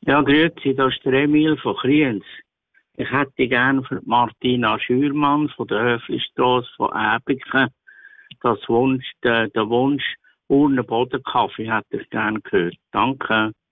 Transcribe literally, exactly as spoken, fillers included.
Ja, grüezi, das ist der Emil von Kriens. Ich hätte gerne für Martina Schürmann von der Höflistrasse von Äbiken das Wunsch, den, den Wunsch Urnenbodenkaffee hätte ich gerne gehört. Danke.